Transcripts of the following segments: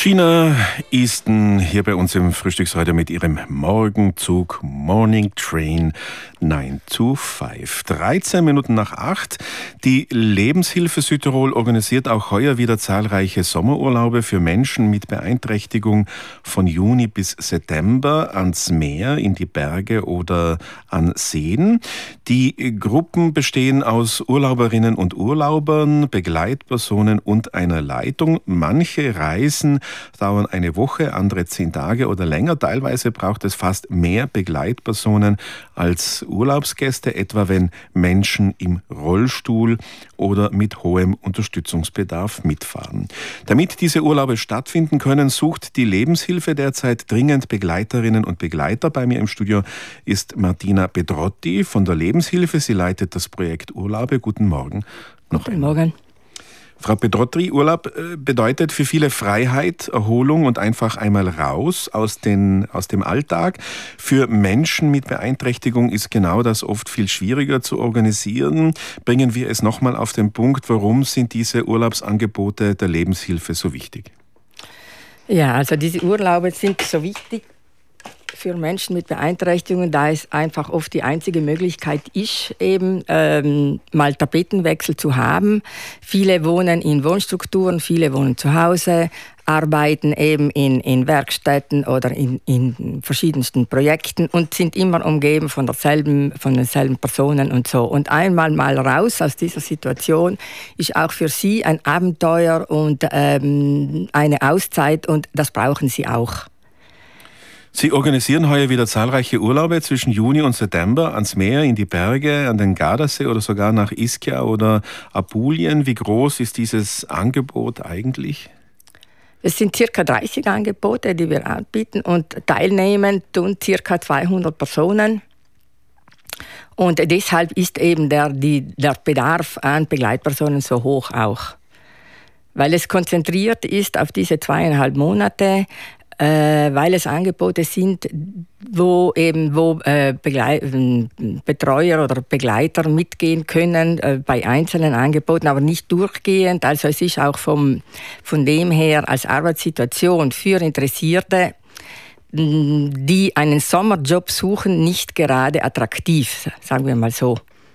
China Easton hier bei uns im Frühstücksradio mit ihrem Morgenzug Morning Train 9 to 5. 13 Minuten nach 8. Die Lebenshilfe Südtirol organisiert auch heuer wieder zahlreiche Sommerurlaube für Menschen mit Beeinträchtigung von Juni bis September ans Meer, in die Berge oder an Seen. Die Gruppen bestehen aus Urlauberinnen und Urlaubern, Begleitpersonen und einer Leitung. Manche Reisen dauern eine Woche, andere 10 Tage oder länger. Teilweise braucht es fast mehr Begleitpersonen als Urlaubsgäste, etwa wenn Menschen im Rollstuhl oder mit hohem Unterstützungsbedarf mitfahren. Damit diese Urlaube stattfinden können, sucht die Lebenshilfe derzeit dringend Begleiterinnen und Begleiter. Bei mir im Studio ist Martina Pedrotti von der Lebenshilfe. Sie leitet das Projekt Urlaube. Guten Morgen. Guten Morgen. Frau Pedrotti, Urlaub bedeutet für viele Freiheit, Erholung und einfach einmal raus aus dem Alltag. Für Menschen mit Beeinträchtigung ist genau das oft viel schwieriger zu organisieren. Bringen wir es nochmal auf den Punkt, warum sind diese Urlaubsangebote der Lebenshilfe so wichtig? Ja, also diese Urlaube sind so wichtig für Menschen mit Beeinträchtigungen, da es einfach oft die einzige Möglichkeit ist, eben mal Tapetenwechsel zu haben. Viele wohnen in Wohnstrukturen, viele wohnen zu Hause, arbeiten eben in Werkstätten oder in verschiedensten Projekten und sind immer umgeben von denselben Personen und so. Und einmal mal raus aus dieser Situation ist auch für sie ein Abenteuer und eine Auszeit, und das brauchen sie auch. Sie organisieren heuer wieder zahlreiche Urlaube zwischen Juni und September ans Meer, in die Berge, an den Gardasee oder sogar nach Ischia oder Apulien. Wie groß ist dieses Angebot eigentlich? Es sind ca. 30 Angebote, die wir anbieten, und teilnehmen tun ca. 200 Personen. Und deshalb ist eben der Bedarf an Begleitpersonen so hoch auch. Weil es konzentriert ist auf diese 2,5 Monate, weil es Angebote sind, wo Betreuer oder Begleiter mitgehen können bei einzelnen Angeboten, aber nicht durchgehend. Also es ist auch von dem her als Arbeitssituation für Interessierte, die einen Sommerjob suchen, nicht gerade attraktiv, sagen wir mal so.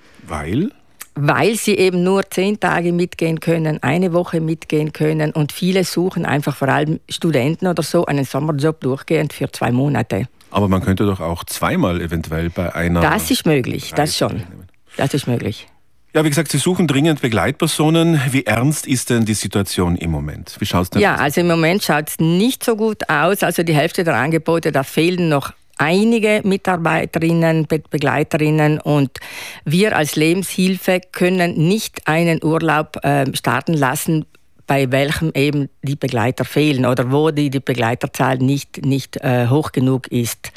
Weil sie eben nur 10 Tage mitgehen können, eine Woche mitgehen können, und viele suchen einfach, vor allem Studenten oder so, einen Sommerjob durchgehend für 2 Monate. Aber man könnte doch auch zweimal eventuell bei einer... Das ist möglich, das schon. Das ist möglich. Ja, wie gesagt, Sie suchen dringend Begleitpersonen. Wie ernst ist denn die Situation im Moment? Wie schaut's denn aus? Ja, also im Moment schaut es nicht so gut aus. Also die Hälfte der Angebote, da fehlen noch einige Mitarbeiterinnen, Begleiterinnen, und wir als Lebenshilfe können nicht einen Urlaub starten lassen, bei welchem eben die Begleiter fehlen oder wo die Begleiterzahl nicht hoch genug ist.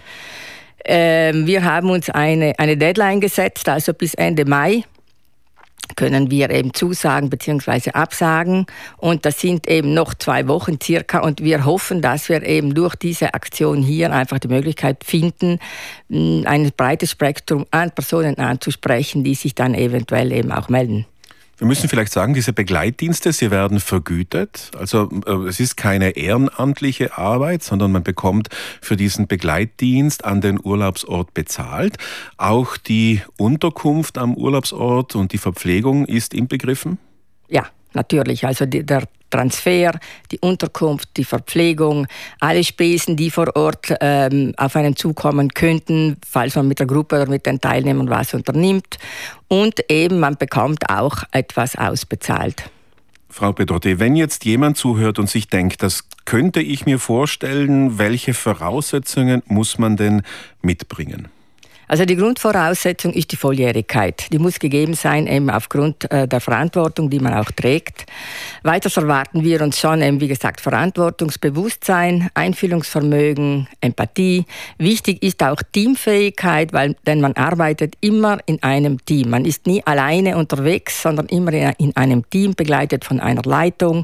Wir haben uns eine Deadline gesetzt, also bis Ende Mai können wir eben zusagen bzw. absagen, und das sind eben noch 2 Wochen circa, und wir hoffen, dass wir eben durch diese Aktion hier einfach die Möglichkeit finden, ein breites Spektrum an Personen anzusprechen, die sich dann eventuell eben auch melden. Wir müssen vielleicht sagen, diese Begleitdienste, sie werden vergütet. Also es ist keine ehrenamtliche Arbeit, sondern man bekommt für diesen Begleitdienst an den Urlaubsort bezahlt. Auch die Unterkunft am Urlaubsort und die Verpflegung ist inbegriffen? Ja, natürlich. Also der Transfer, die Unterkunft, die Verpflegung, alle Spesen, die vor Ort auf einen zukommen könnten, falls man mit der Gruppe oder mit den Teilnehmern was unternimmt. Und eben, man bekommt auch etwas ausbezahlt. Frau Pedrotti, wenn jetzt jemand zuhört und sich denkt, das könnte ich mir vorstellen, welche Voraussetzungen muss man denn mitbringen? Also die Grundvoraussetzung ist die Volljährigkeit. Die muss gegeben sein, eben aufgrund der Verantwortung, die man auch trägt. Weiters erwarten wir uns schon, eben, wie gesagt, Verantwortungsbewusstsein, Einfühlungsvermögen, Empathie. Wichtig ist auch Teamfähigkeit, denn man arbeitet immer in einem Team. Man ist nie alleine unterwegs, sondern immer in einem Team, begleitet von einer Leitung.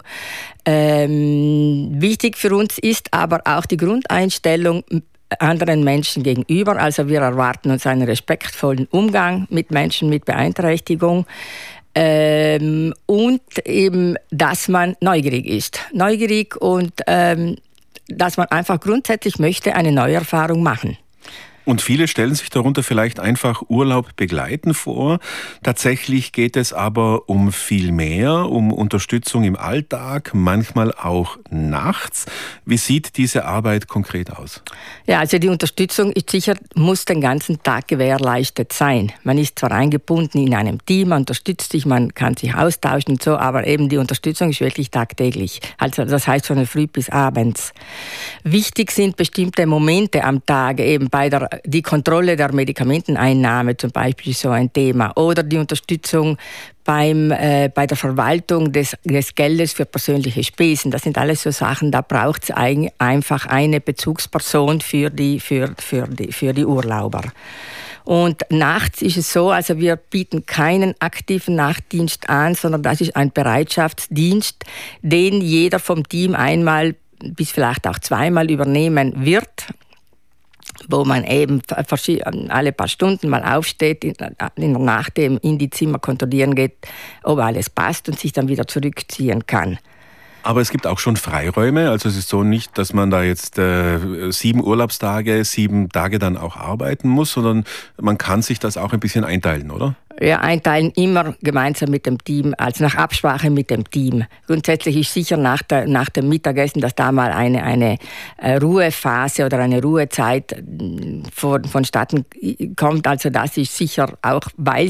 Wichtig für uns ist aber auch die Grundeinstellung anderen Menschen gegenüber. Also wir erwarten uns einen respektvollen Umgang mit Menschen mit Beeinträchtigung. Und eben, dass man neugierig ist. Neugierig und dass man einfach grundsätzlich möchte eine neue Erfahrung machen. Und viele stellen sich darunter vielleicht einfach Urlaub begleiten vor. Tatsächlich geht es aber um viel mehr, um Unterstützung im Alltag, manchmal auch nachts. Wie sieht diese Arbeit konkret aus? Ja, also die Unterstützung ist sicher, muss den ganzen Tag gewährleistet sein. Man ist zwar eingebunden in einem Team, man unterstützt sich, man kann sich austauschen und so, aber eben die Unterstützung ist wirklich tagtäglich. Also das heißt von der Früh bis abends. Wichtig sind bestimmte Momente am Tag, eben die Kontrolle der Medikamenteneinnahme zum Beispiel ist so ein Thema oder die Unterstützung bei der Verwaltung des Geldes für persönliche Spesen. Das sind alles so Sachen, da braucht es einfach eine Bezugsperson für die Urlauber. Und nachts ist es so, also wir bieten keinen aktiven Nachtdienst an, sondern das ist ein Bereitschaftsdienst, den jeder vom Team einmal bis vielleicht auch zweimal übernehmen wird, wo man eben alle paar Stunden mal aufsteht, in der Nacht eben in die Zimmer kontrollieren geht, ob alles passt und sich dann wieder zurückziehen kann. Aber es gibt auch schon Freiräume, also es ist so nicht, dass man da jetzt 7 Urlaubstage, 7 Tage dann auch arbeiten muss, sondern man kann sich das auch ein bisschen einteilen, oder? Ja, einteilen immer gemeinsam mit dem Team, also nach Absprache mit dem Team. Grundsätzlich ist sicher nach dem Mittagessen, dass da mal eine Ruhephase oder eine Ruhezeit vonstatten kommt. Also das ist sicher auch, weil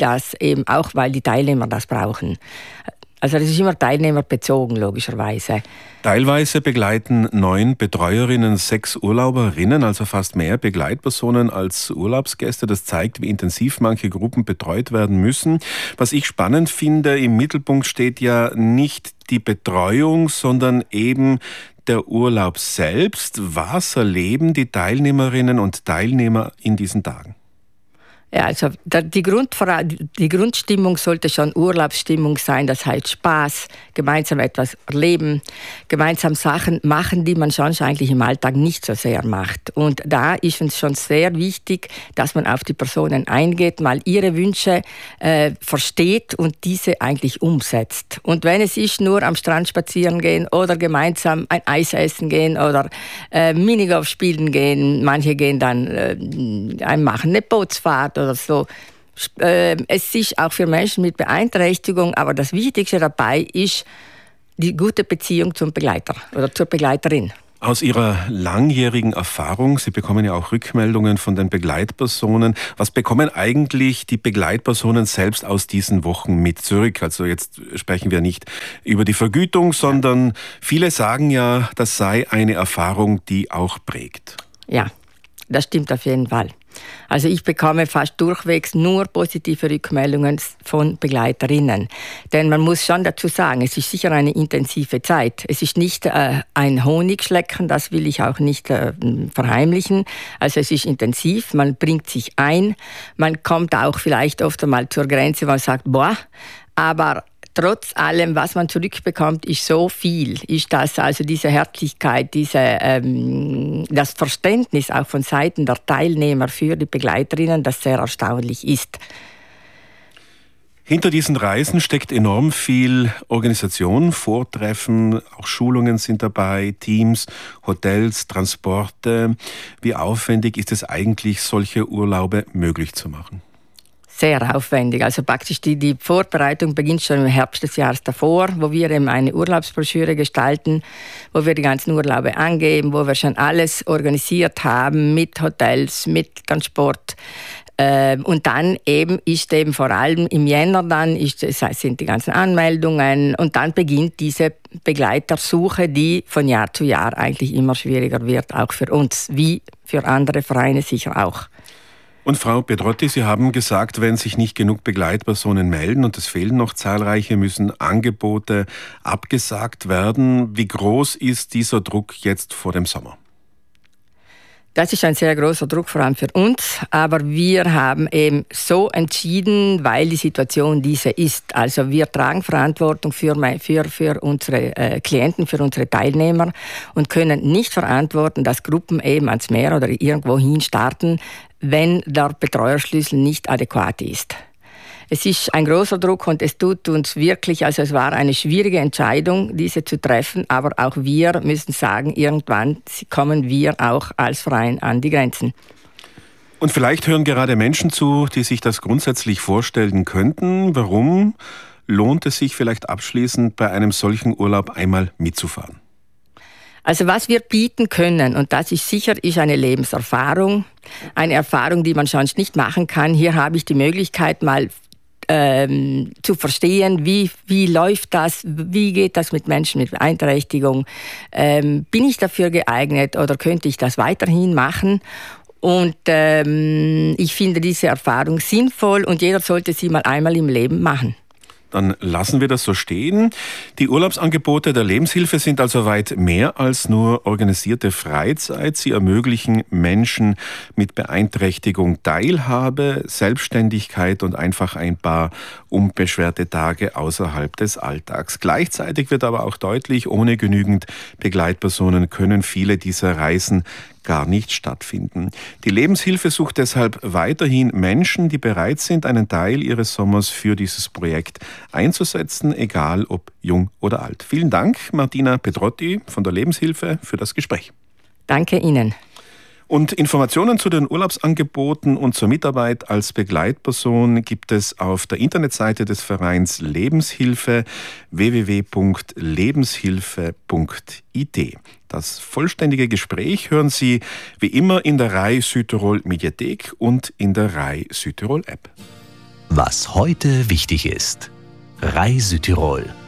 die Teilnehmer das brauchen. Also das ist immer teilnehmerbezogen, logischerweise. Teilweise begleiten 9 Betreuerinnen 6 Urlauberinnen, also fast mehr Begleitpersonen als Urlaubsgäste. Das zeigt, wie intensiv manche Gruppen betreut werden müssen. Was ich spannend finde, im Mittelpunkt steht ja nicht die Betreuung, sondern eben der Urlaub selbst. Was erleben die Teilnehmerinnen und Teilnehmer in diesen Tagen? Ja, also die Grundstimmung sollte schon Urlaubsstimmung sein, das heißt Spaß, gemeinsam etwas erleben, gemeinsam Sachen machen, die man sonst eigentlich im Alltag nicht so sehr macht. Und da ist uns schon sehr wichtig, dass man auf die Personen eingeht, mal ihre Wünsche versteht und diese eigentlich umsetzt. Und wenn es ist, nur am Strand spazieren gehen oder gemeinsam ein Eis essen gehen oder Minigolf spielen gehen, manche gehen dann machen eine Bootsfahrt oder so. Es ist auch für Menschen mit Beeinträchtigung, aber das Wichtigste dabei ist die gute Beziehung zum Begleiter oder zur Begleiterin. Aus Ihrer langjährigen Erfahrung, Sie bekommen ja auch Rückmeldungen von den Begleitpersonen. Was bekommen eigentlich die Begleitpersonen selbst aus diesen Wochen mit zurück? Also jetzt sprechen wir nicht über die Vergütung, sondern viele sagen ja, das sei eine Erfahrung, die auch prägt. Ja, das stimmt auf jeden Fall. Also ich bekomme fast durchwegs nur positive Rückmeldungen von Begleiterinnen. Denn man muss schon dazu sagen, es ist sicher eine intensive Zeit. Es ist nicht ein Honigschlecken, das will ich auch nicht verheimlichen. Also es ist intensiv, man bringt sich ein, man kommt auch vielleicht oft einmal zur Grenze, wo man sagt, boah, aber trotz allem, was man zurückbekommt, ist so viel. Ist das also diese Herzlichkeit, das Verständnis auch von Seiten der Teilnehmer für die Begleiterinnen, das sehr erstaunlich ist. Hinter diesen Reisen steckt enorm viel Organisation, Vortreffen, auch Schulungen sind dabei, Teams, Hotels, Transporte. Wie aufwendig ist es eigentlich, solche Urlaube möglich zu machen? Sehr aufwendig. Also praktisch die Vorbereitung beginnt schon im Herbst des Jahres davor, wo wir eben eine Urlaubsbroschüre gestalten, wo wir die ganzen Urlaube angeben, wo wir schon alles organisiert haben mit Hotels, mit Transport. Und dann ist vor allem im Jänner sind die ganzen Anmeldungen und dann beginnt diese Begleitersuche, die von Jahr zu Jahr eigentlich immer schwieriger wird, auch für uns, wie für andere Vereine sicher auch. Und Frau Pedrotti, Sie haben gesagt, wenn sich nicht genug Begleitpersonen melden und es fehlen noch zahlreiche, müssen Angebote abgesagt werden. Wie groß ist dieser Druck jetzt vor dem Sommer? Das ist ein sehr großer Druck, vor allem für uns. Aber wir haben eben so entschieden, weil die Situation diese ist. Also wir tragen Verantwortung für unsere Klienten, für unsere Teilnehmer und können nicht verantworten, dass Gruppen eben ans Meer oder irgendwo hin starten, wenn der Betreuerschlüssel nicht adäquat ist. Es ist ein großer Druck und es tut uns wirklich, also es war eine schwierige Entscheidung, diese zu treffen, aber auch wir müssen sagen, irgendwann kommen wir auch als Verein an die Grenzen. Und vielleicht hören gerade Menschen zu, die sich das grundsätzlich vorstellen könnten. Warum lohnt es sich vielleicht abschließend bei einem solchen Urlaub einmal mitzufahren? Also was wir bieten können, und das ist sicher, ist eine Lebenserfahrung, eine Erfahrung, die man sonst nicht machen kann. Hier habe ich die Möglichkeit, mal zu verstehen, wie läuft das, wie geht das mit Menschen mit Beeinträchtigung, bin ich dafür geeignet oder könnte ich das weiterhin machen? Und ich finde diese Erfahrung sinnvoll und jeder sollte sie mal einmal im Leben machen. Dann lassen wir das so stehen. Die Urlaubsangebote der Lebenshilfe sind also weit mehr als nur organisierte Freizeit. Sie ermöglichen Menschen mit Beeinträchtigung Teilhabe, Selbstständigkeit und einfach ein paar unbeschwerte Tage außerhalb des Alltags. Gleichzeitig wird aber auch deutlich, ohne genügend Begleitpersonen können viele dieser Reisen gar nicht stattfinden. Die Lebenshilfe sucht deshalb weiterhin Menschen, die bereit sind, einen Teil ihres Sommers für dieses Projekt einzusetzen, egal ob jung oder alt. Vielen Dank, Martina Pedrotti von der Lebenshilfe, für das Gespräch. Danke Ihnen. Und Informationen zu den Urlaubsangeboten und zur Mitarbeit als Begleitperson gibt es auf der Internetseite des Vereins Lebenshilfe www.lebenshilfe.it. Das vollständige Gespräch hören Sie wie immer in der RAI Südtirol Mediathek und in der RAI Südtirol App. Was heute wichtig ist. RAI Südtirol.